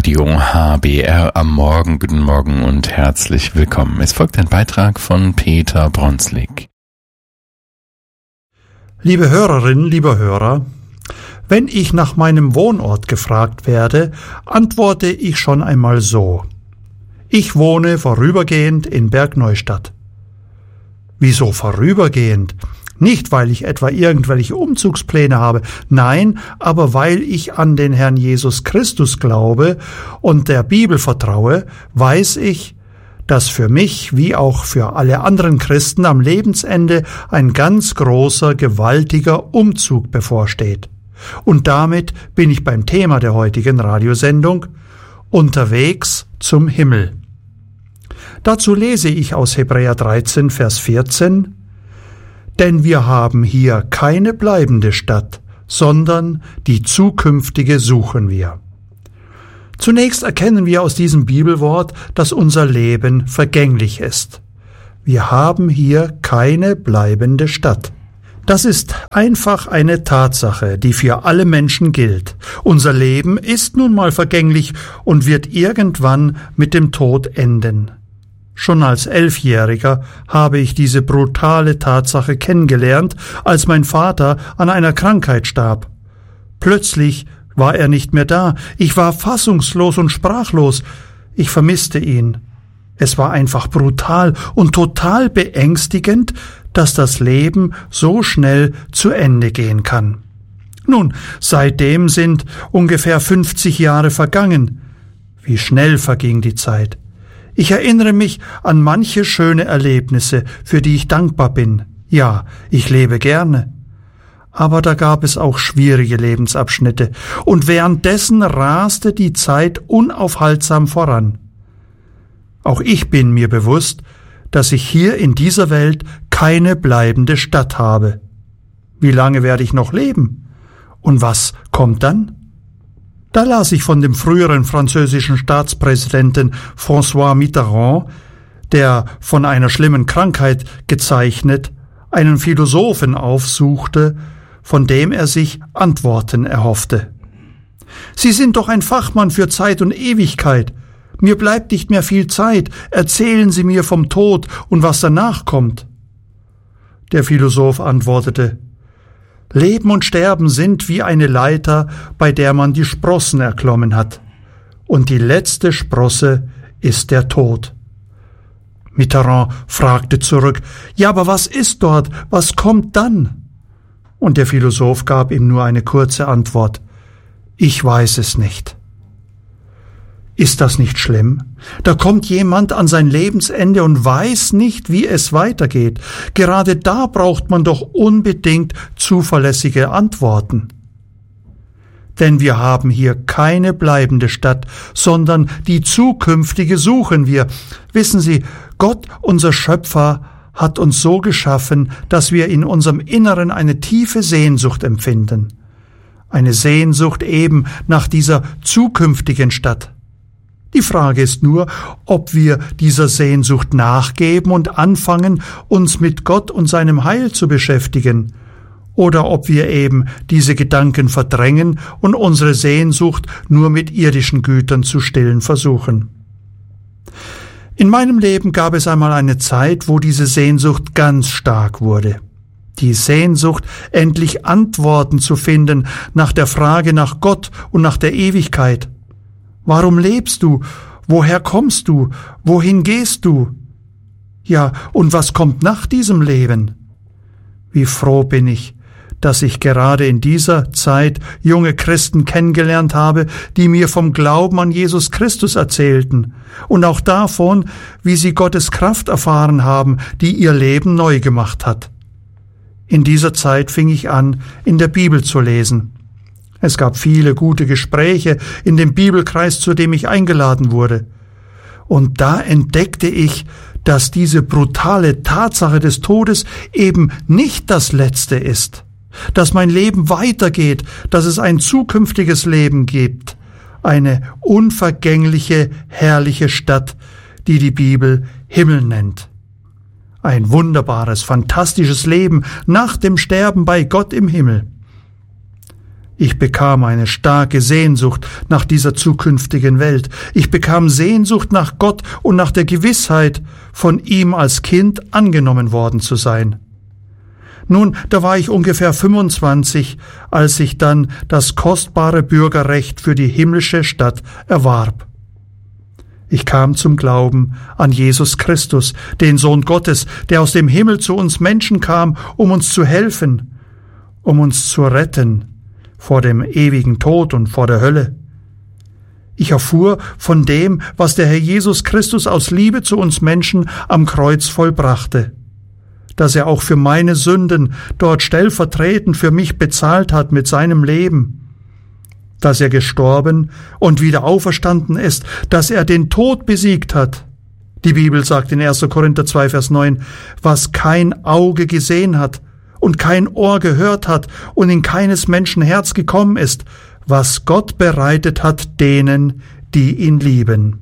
Radio HBR am Morgen. Guten Morgen und herzlich willkommen. Es folgt ein Beitrag von Peter Bronslik. Liebe Hörerinnen, lieber Hörer, wenn ich nach meinem Wohnort gefragt werde, antworte ich schon einmal so: Ich wohne vorübergehend in Bergneustadt. Wieso vorübergehend? Nicht, weil ich etwa irgendwelche Umzugspläne habe, nein, aber weil ich an den Herrn Jesus Christus glaube und der Bibel vertraue, weiß ich, dass für mich wie auch für alle anderen Christen am Lebensende ein ganz großer, gewaltiger Umzug bevorsteht. Und damit bin ich beim Thema der heutigen Radiosendung: Unterwegs zum Himmel. Dazu lese ich aus Hebräer 13, Vers 14: Denn wir haben hier keine bleibende Stadt, sondern die zukünftige suchen wir. Zunächst erkennen wir aus diesem Bibelwort, dass unser Leben vergänglich ist. Wir haben hier keine bleibende Stadt. Das ist einfach eine Tatsache, die für alle Menschen gilt. Unser Leben ist nun mal vergänglich und wird irgendwann mit dem Tod enden. Schon als 11-Jähriger habe ich diese brutale Tatsache kennengelernt, als mein Vater an einer Krankheit starb. Plötzlich war er nicht mehr da. Ich war fassungslos und sprachlos. Ich vermisste ihn. Es war einfach brutal und total beängstigend, dass das Leben so schnell zu Ende gehen kann. Nun, seitdem sind ungefähr 50 Jahre vergangen. Wie schnell verging die Zeit. Ich erinnere mich an manche schöne Erlebnisse, für die ich dankbar bin. Ja, ich lebe gerne. Aber da gab es auch schwierige Lebensabschnitte, und währenddessen raste die Zeit unaufhaltsam voran. Auch ich bin mir bewusst, dass ich hier in dieser Welt keine bleibende Stadt habe. Wie lange werde ich noch leben? Und was kommt dann? Da las ich von dem früheren französischen Staatspräsidenten François Mitterrand, der von einer schlimmen Krankheit gezeichnet einen Philosophen aufsuchte, von dem er sich Antworten erhoffte. Sie sind doch ein Fachmann für Zeit und Ewigkeit. Mir bleibt nicht mehr viel Zeit. Erzählen Sie mir vom Tod und was danach kommt. Der Philosoph antwortete: Leben und Sterben sind wie eine Leiter, bei der man die Sprossen erklommen hat. Und die letzte Sprosse ist der Tod. Mitterrand fragte zurück: Ja, aber was ist dort? Was kommt dann? Und der Philosoph gab ihm nur eine kurze Antwort: Ich weiß es nicht. Ist das nicht schlimm? Da kommt jemand an sein Lebensende und weiß nicht, wie es weitergeht. Gerade da braucht man doch unbedingt zuverlässige Antworten. Denn wir haben hier keine bleibende Stadt, sondern die zukünftige suchen wir. Wissen Sie, Gott, unser Schöpfer, hat uns so geschaffen, dass wir in unserem Inneren eine tiefe Sehnsucht empfinden. Eine Sehnsucht eben nach dieser zukünftigen Stadt. Die Frage ist nur, ob wir dieser Sehnsucht nachgeben und anfangen, uns mit Gott und seinem Heil zu beschäftigen, oder ob wir eben diese Gedanken verdrängen und unsere Sehnsucht nur mit irdischen Gütern zu stillen versuchen. In meinem Leben gab es einmal eine Zeit, wo diese Sehnsucht ganz stark wurde. Die Sehnsucht, endlich Antworten zu finden nach der Frage nach Gott und nach der Ewigkeit. Warum lebst du? Woher kommst du? Wohin gehst du? Ja, und was kommt nach diesem Leben? Wie froh bin ich, dass ich gerade in dieser Zeit junge Christen kennengelernt habe, die mir vom Glauben an Jesus Christus erzählten und auch davon, wie sie Gottes Kraft erfahren haben, die ihr Leben neu gemacht hat. In dieser Zeit fing ich an, in der Bibel zu lesen. Es gab viele gute Gespräche in dem Bibelkreis, zu dem ich eingeladen wurde. Und da entdeckte ich, dass diese brutale Tatsache des Todes eben nicht das Letzte ist, dass mein Leben weitergeht, dass es ein zukünftiges Leben gibt, eine unvergängliche, herrliche Stadt, die die Bibel Himmel nennt. Ein wunderbares, fantastisches Leben nach dem Sterben bei Gott im Himmel. Ich bekam eine starke Sehnsucht nach dieser zukünftigen Welt. Ich bekam Sehnsucht nach Gott und nach der Gewissheit, von ihm als Kind angenommen worden zu sein. Nun, da war ich ungefähr 25, als ich dann das kostbare Bürgerrecht für die himmlische Stadt erwarb. Ich kam zum Glauben an Jesus Christus, den Sohn Gottes, der aus dem Himmel zu uns Menschen kam, um uns zu helfen, um uns zu retten vor dem ewigen Tod und vor der Hölle. Ich erfuhr von dem, was der Herr Jesus Christus aus Liebe zu uns Menschen am Kreuz vollbrachte, dass er auch für meine Sünden dort stellvertretend für mich bezahlt hat mit seinem Leben, dass er gestorben und wieder auferstanden ist, dass er den Tod besiegt hat. Die Bibel sagt in 1. Korinther 2, Vers 9, was kein Auge gesehen hat und kein Ohr gehört hat und in keines Menschen Herz gekommen ist, was Gott bereitet hat denen, die ihn lieben.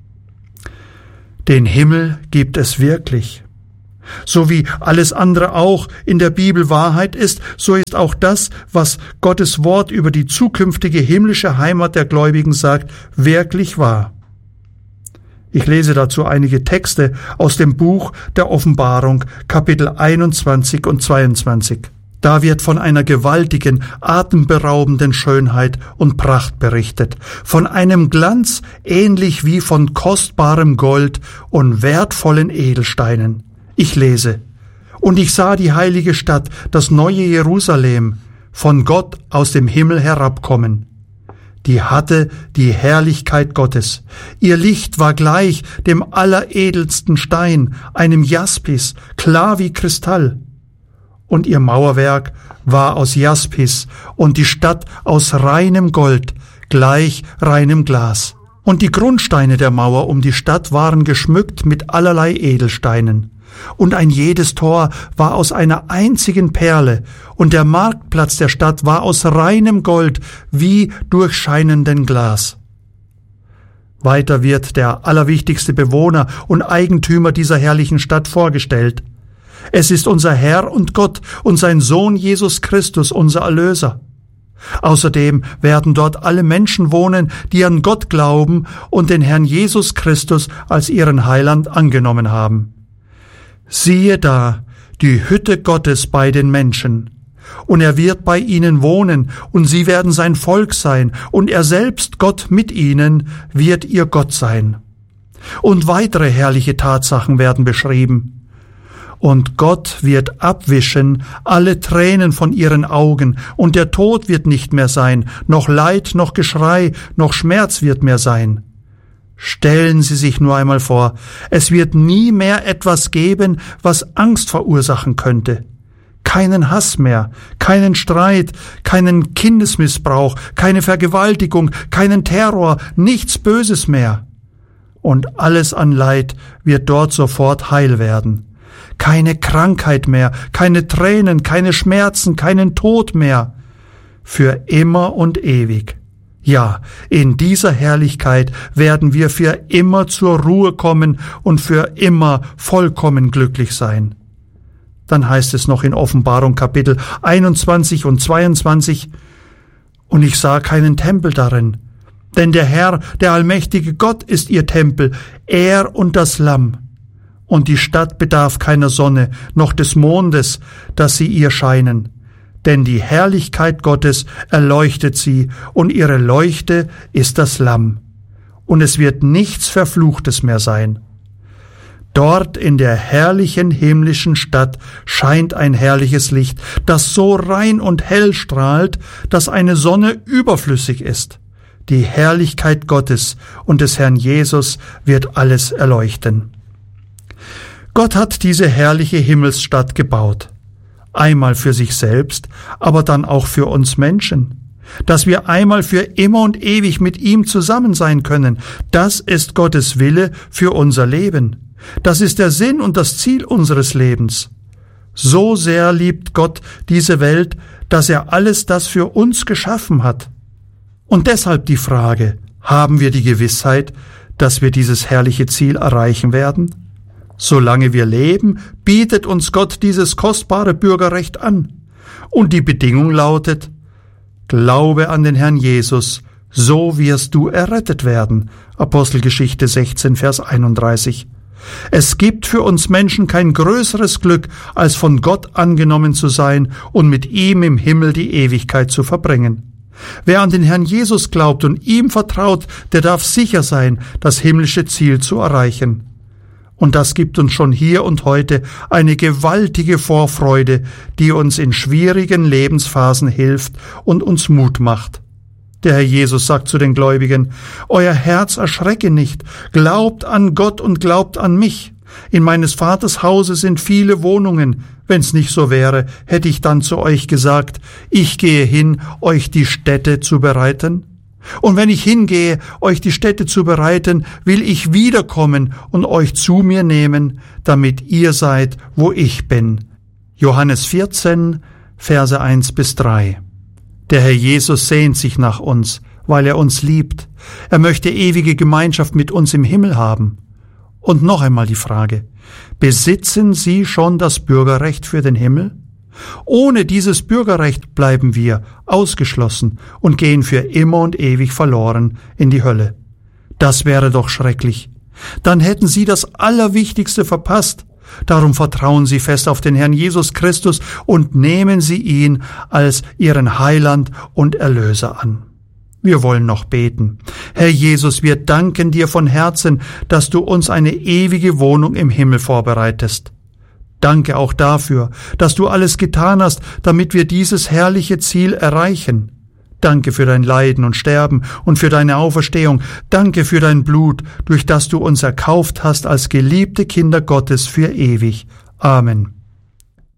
Den Himmel gibt es wirklich. So wie alles andere auch in der Bibel Wahrheit ist, so ist auch das, was Gottes Wort über die zukünftige himmlische Heimat der Gläubigen sagt, wirklich wahr. Ich lese dazu einige Texte aus dem Buch der Offenbarung, Kapitel 21 und 22. Da wird von einer gewaltigen, atemberaubenden Schönheit und Pracht berichtet, von einem Glanz ähnlich wie von kostbarem Gold und wertvollen Edelsteinen. Ich lese: Und ich sah die heilige Stadt, das neue Jerusalem, von Gott aus dem Himmel herabkommen. Die hatte die Herrlichkeit Gottes. Ihr Licht war gleich dem alleredelsten Stein, einem Jaspis, klar wie Kristall. Und ihr Mauerwerk war aus Jaspis und die Stadt aus reinem Gold, gleich reinem Glas. Und die Grundsteine der Mauer um die Stadt waren geschmückt mit allerlei Edelsteinen. Und ein jedes Tor war aus einer einzigen Perle, und der Marktplatz der Stadt war aus reinem Gold, wie durchscheinenden Glas. Weiter wird der allerwichtigste Bewohner und Eigentümer dieser herrlichen Stadt vorgestellt. Es ist unser Herr und Gott und sein Sohn Jesus Christus, unser Erlöser. Außerdem werden dort alle Menschen wohnen, die an Gott glauben und den Herrn Jesus Christus als ihren Heiland angenommen haben. Siehe da, die Hütte Gottes bei den Menschen, und er wird bei ihnen wohnen, und sie werden sein Volk sein, und er selbst, Gott mit ihnen, wird ihr Gott sein. Und weitere herrliche Tatsachen werden beschrieben. Und Gott wird abwischen alle Tränen von ihren Augen, und der Tod wird nicht mehr sein, noch Leid, noch Geschrei, noch Schmerz wird mehr sein. Stellen Sie sich nur einmal vor, es wird nie mehr etwas geben, was Angst verursachen könnte. Keinen Hass mehr, keinen Streit, keinen Kindesmissbrauch, keine Vergewaltigung, keinen Terror, nichts Böses mehr. Und alles an Leid wird dort sofort heil werden. Keine Krankheit mehr, keine Tränen, keine Schmerzen, keinen Tod mehr. Für immer und ewig. Ja, in dieser Herrlichkeit werden wir für immer zur Ruhe kommen und für immer vollkommen glücklich sein. Dann heißt es noch in Offenbarung Kapitel 21 und 22, und ich sah keinen Tempel darin, denn der Herr, der allmächtige Gott, ist ihr Tempel, er und das Lamm. Und die Stadt bedarf keiner Sonne, noch des Mondes, dass sie ihr scheinen. Denn die Herrlichkeit Gottes erleuchtet sie, und ihre Leuchte ist das Lamm. Und es wird nichts Verfluchtes mehr sein. Dort in der herrlichen himmlischen Stadt scheint ein herrliches Licht, das so rein und hell strahlt, dass eine Sonne überflüssig ist. Die Herrlichkeit Gottes und des Herrn Jesus wird alles erleuchten. Gott hat diese herrliche Himmelsstadt gebaut. Einmal für sich selbst, aber dann auch für uns Menschen, dass wir einmal für immer und ewig mit ihm zusammen sein können. Das ist Gottes Wille für unser Leben. Das ist der Sinn und das Ziel unseres Lebens. So sehr liebt Gott diese Welt, dass er alles das für uns geschaffen hat. Und deshalb die Frage, haben wir die Gewissheit, dass wir dieses herrliche Ziel erreichen werden? Solange wir leben, bietet uns Gott dieses kostbare Bürgerrecht an. Und die Bedingung lautet, Glaube an den Herrn Jesus, so wirst du errettet werden. Apostelgeschichte 16, Vers 31. Es gibt für uns Menschen kein größeres Glück, als von Gott angenommen zu sein und mit ihm im Himmel die Ewigkeit zu verbringen. Wer an den Herrn Jesus glaubt und ihm vertraut, der darf sicher sein, das himmlische Ziel zu erreichen. Und das gibt uns schon hier und heute eine gewaltige Vorfreude, die uns in schwierigen Lebensphasen hilft und uns Mut macht. Der Herr Jesus sagt zu den Gläubigen: Euer Herz erschrecke nicht, glaubt an Gott und glaubt an mich. In meines Vaters Hause sind viele Wohnungen. Wenn's nicht so wäre, hätte ich dann zu euch gesagt, ich gehe hin, euch die Stätte zu bereiten. Und wenn ich hingehe, euch die Stätte zu bereiten, will ich wiederkommen und euch zu mir nehmen, damit ihr seid, wo ich bin. Johannes 14, Verse 1-3. Der Herr Jesus sehnt sich nach uns, weil er uns liebt. Er möchte ewige Gemeinschaft mit uns im Himmel haben. Und noch einmal die Frage: Besitzen Sie schon das Bürgerrecht für den Himmel? Ohne dieses Bürgerrecht bleiben wir ausgeschlossen und gehen für immer und ewig verloren in die Hölle. Das wäre doch schrecklich. Dann hätten Sie das Allerwichtigste verpasst. Darum vertrauen Sie fest auf den Herrn Jesus Christus und nehmen Sie ihn als Ihren Heiland und Erlöser an. Wir wollen noch beten. Herr Jesus, wir danken dir von Herzen, dass du uns eine ewige Wohnung im Himmel vorbereitest. Danke auch dafür, dass du alles getan hast, damit wir dieses herrliche Ziel erreichen. Danke für dein Leiden und Sterben und für deine Auferstehung. Danke für dein Blut, durch das du uns erkauft hast als geliebte Kinder Gottes für ewig. Amen.